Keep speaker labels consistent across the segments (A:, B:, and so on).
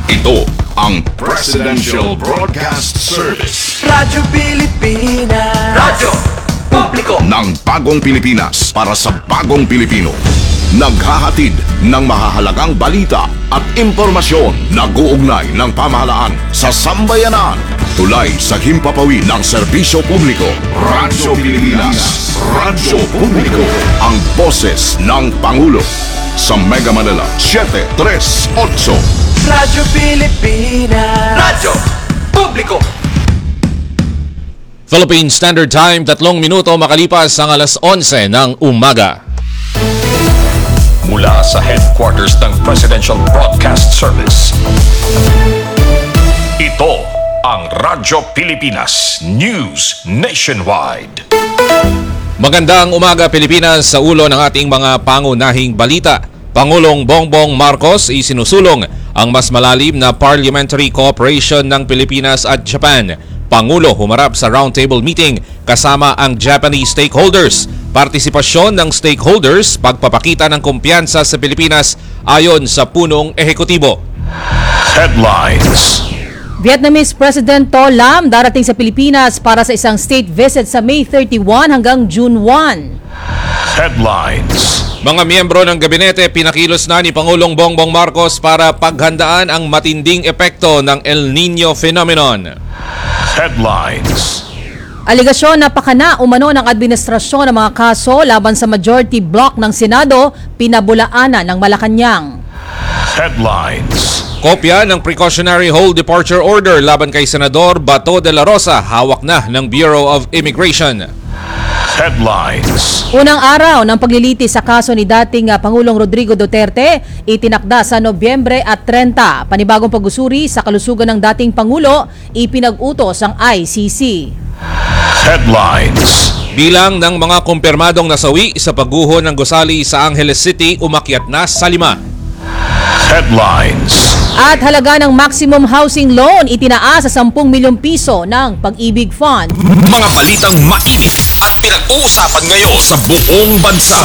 A: Ito ang Presidential Broadcast Service
B: Radyo Pilipinas.
C: Radyo Publiko
A: ng Bagong Pilipinas para sa Bagong Pilipino. Naghahatid ng mahahalagang balita at impormasyon na uugnay ng pamahalaan sa sambayanan. Tulay sa himpapawid ng serbisyo publiko. Radyo Pilipinas. Radyo Publiko. Ang boses ng Pangulo. Sa Mega Manila, 738.
B: Radyo Pilipinas.
C: Radyo Publiko.
D: Philippine Standard Time, 3 minuto makalipas ang alas 11 ng umaga.
E: Mula sa headquarters ng Presidential Broadcast Service. Ito ang Radyo Pilipinas News Nationwide.
D: Magandang umaga Pilipinas, sa ulo ng ating mga pangunahing balita. Pangulong Bongbong Marcos isinusulong ang mas malalim na parliamentary cooperation ng Pilipinas at Japan. Pangulo humarap sa roundtable meeting kasama ang Japanese stakeholders. Partisipasyon ng stakeholders, pagpapakita ng kumpiyansa sa Pilipinas ayon sa punong ehekutibo.
E: Headlines.
F: Vietnamese President To Lam darating sa Pilipinas para sa isang state visit sa May 31 hanggang June 1.
E: Headlines.
D: Mga miyembro ng gabinete pinakilos na ni Pangulong Bongbong Marcos para paghandaan ang matinding epekto ng El Nino phenomenon.
E: Headlines.
F: Aligasyon na pakana umano ng administrasyon ng mga kaso laban sa majority bloc ng Senado, pinabulaanan ng Malacanang.
E: Headlines.
D: Kopya ng precautionary hold departure order laban kay Senador Bato de la Rosa, hawak na ng Bureau of Immigration.
E: Headlines.
F: Unang araw ng paglilitis sa kaso ni dating Pangulong Rodrigo Duterte, itinakda sa Nobyembre at 30. Panibagong pag-usuri sa kalusugan ng dating Pangulo, ipinag-utos ang ICC.
E: Headlines.
D: Bilang ng mga kumpirmadong nasawi sa pagguho ng gusali sa Angeles City umakyat na sa 5.
E: Headlines.
F: At halaga ng maximum housing loan itinaas sa 10 milyong piso ng Pag-ibig Fund.
E: Mga balitang mainit at pinag-uusapan ngayon sa buong bansa.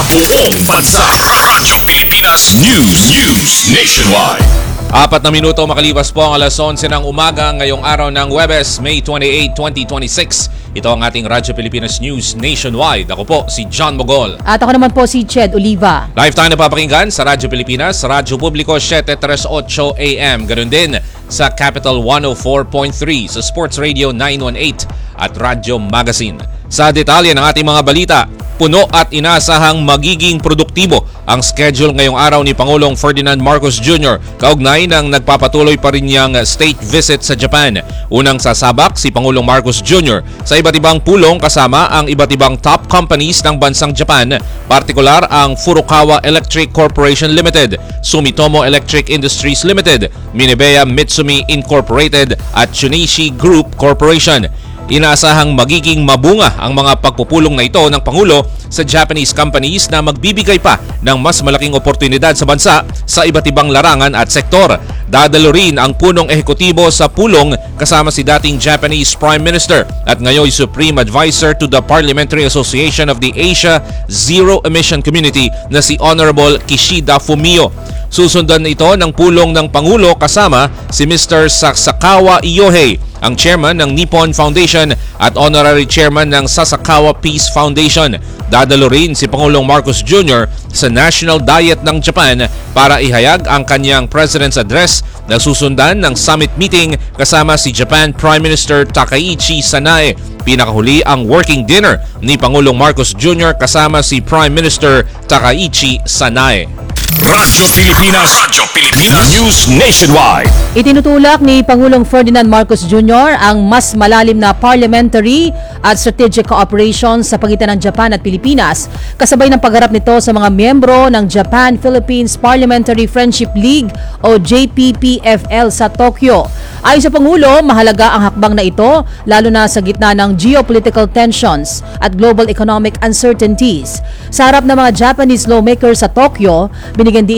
E: Radyo Pilipinas News Nationwide.
D: 4 na minuto makalipas po ang alas 11 ng umaga ngayong araw ng Huwebes, May 28, 2026. Ito ang ating Radyo Pilipinas News Nationwide. Ako po si John Mogol.
F: At ako naman po si Ched Oliva.
D: Live tayo napapakinggan sa Radyo Pilipinas, Radyo Publiko 738 AM. Ganun din sa Capital 104.3, sa Sports Radio 918 at Radyo Magazine. Sa detalye ng ating mga balita, puno at inasahang magiging produktibo ang schedule ngayong araw ni Pangulong Ferdinand Marcos Jr. kaugnay ng nagpapatuloy pa rin niyang state visit sa Japan. Unang sasabak si Pangulong Marcos Jr. sa iba't ibang pulong kasama ang iba't ibang top companies ng bansang Japan, partikular ang Furukawa Electric Corporation Limited, Sumitomo Electric Industries Limited, Minebea Mitsumi Incorporated at Shunichi Group Corporation. Inaasahang magiging mabunga ang mga pagpupulong na ito ng Pangulo sa Japanese companies na magbibigay pa ng mas malaking oportunidad sa bansa sa iba't ibang larangan at sektor. Dadalo rin ang punong ehekutibo sa pulong kasama si dating Japanese Prime Minister at ngayon Supreme Advisor to the Parliamentary Association of the Asia Zero Emission Community na si Honorable Kishida Fumio. Susundan ito ng pulong ng Pangulo kasama si Mr. Sasakawa Iyohei, ang chairman ng Nippon Foundation at honorary chairman ng Sasakawa Peace Foundation. Dadalo rin si Pangulong Marcos Jr. sa National Diet ng Japan para ihayag ang kanyang President's Address na susundan ng summit meeting kasama si Japan Prime Minister Takaichi Sanae. Pinakahuli ang working dinner ni Pangulong Marcos Jr. kasama si Prime Minister Takaichi Sanae.
E: Radyo Pilipinas News Nationwide.
F: Itinutulak ni Pangulong Ferdinand Marcos Jr. ang mas malalim na parliamentary at strategic cooperation sa pagitan ng Japan at Pilipinas, kasabay ng pagharap nito sa mga miyembro ng Japan-Philippines Parliamentary Friendship League o JPPFL sa Tokyo. Ayon sa Pangulo, mahalaga ang hakbang na ito lalo na sa gitna ng geopolitical tensions at global economic uncertainties. Sa harap ng mga Japanese lawmakers sa Tokyo, binigyan din